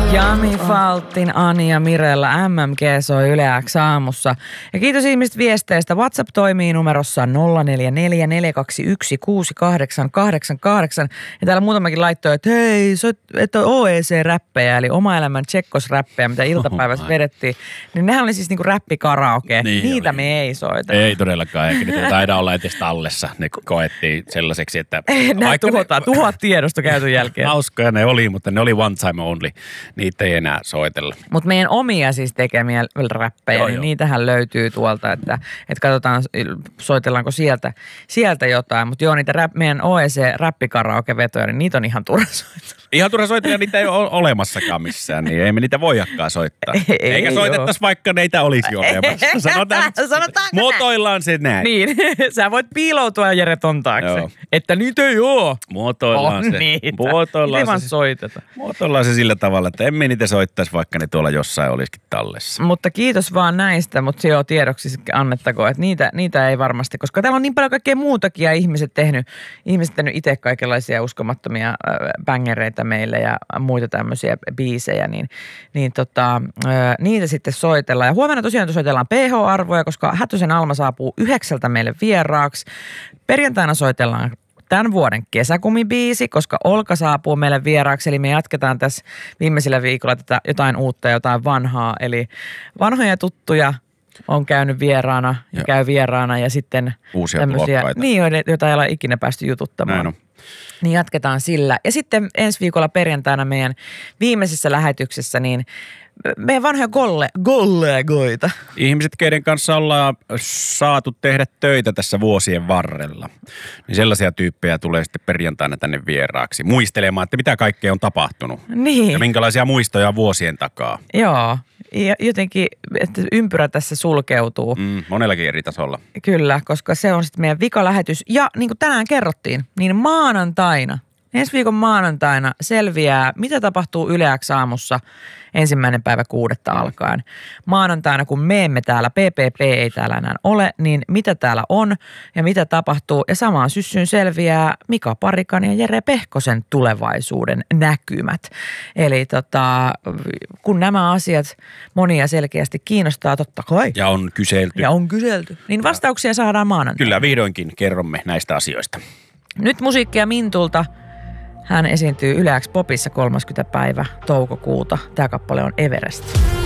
Jami Faltin, Ani ja Mirella MMG soi Yle X aamussa. Ja kiitos ihmiset viesteistä. WhatsApp toimii numerossa 044 421 6888. Ja täällä muutamakin laittoi, että hei, että OEC-räppejä, eli oma elämän tsekkosräppejä, mitä iltapäivässä vedettiin. Niin nehän oli siis niinku räppikaraoke. Niin niitä oli. me ei soita. Ei todellakaan, eikä niitä taida olla edes tallessa. Ne koettiin sellaiseksi, että... Nämä tuhoat tiedosto käytön jälkeen. Hauskoja ne oli, mutta ne oli one time only. Niitä ei enää soitella. Mutta meidän omia siis tekemiä räppejä, niin niitähän löytyy tuolta, että katsotaan, soitellaanko sieltä jotain. Mutta joo, niitä meidän OEC-räppikaraoke-vetoja, niin niitä on ihan turha soitella. Ihan turha soitella, niitä ei ole olemassakaan missään, niin ei me niitä voidakaan soittaa. Eikä soitettaisi, vaikka neitä olisi olemassa. Sanotaan muotoillaan se näin. Niin, sä voit piiloutua Jere ton taakse. Joo. Että niitä ei oo. Muotoillaan se. Muotoillaan se sillä tavalla, että emme niitä soittaisi, vaikka ne tuolla jossain olisikin tallessa. Mutta kiitos vaan näistä, mutta joo, tiedoksi annettakoon, että niitä ei varmasti, koska täällä on niin paljon kaikkea muutakin ja ihmiset tehnyt itse kaikenlaisia uskomattomia bängereitä meille ja muita tämmöisiä biisejä, niin niitä sitten soitellaan. Ja huomenna tosiaan soitellaan PH-arvoja, koska Hätösen Alma saapuu 9 meille vieraaksi. Perjantaina soitellaan tämän vuoden kesäkumibiisi, koska Olka saapuu meille vieraaksi, eli me jatketaan tässä viimeisillä viikolla tätä jotain uutta ja jotain vanhaa, eli vanhoja tuttuja on käynyt vieraana ja käy vieraana ja sitten uusia tulokkaita. Niin, joita ei ole ikinä päästy jututtamaan. Näin on. Niin jatketaan sillä. Ja sitten ensi viikolla perjantaina meidän viimeisessä lähetyksessä, niin meidän vanhoja kollegoita. Ihmiset, keiden kanssa ollaan saatu tehdä töitä tässä vuosien varrella. Niin sellaisia tyyppejä tulee sitten perjantaina tänne vieraaksi muistelemaan, että mitä kaikkea on tapahtunut. Niin. Ja minkälaisia muistoja on vuosien takaa. Joo. Ja jotenkin, että ympyrä tässä sulkeutuu. Monellakin eri tasolla. Kyllä, koska se on sitten meidän vikalähetys. Ja niin kuin tänään kerrottiin, niin ensi viikon maanantaina selviää, mitä tapahtuu Yle X aamussa 1.6. alkaen. Maanantaina, kun me emme täällä, PPP ei täällä enää ole, niin mitä täällä on ja mitä tapahtuu. Ja samaan syssyyn selviää Mika Parikan ja Jere Pehkosen tulevaisuuden näkymät. Eli kun nämä asiat monia selkeästi kiinnostaa, totta kai. Ja on kyselty. Niin vastauksia saadaan maanantaina. Kyllä, vihdoinkin kerromme näistä asioista. Nyt musiikkia Mintulta. Hän esiintyy Yle X Popissa 30. päivä toukokuuta. Tämä kappale on Everest.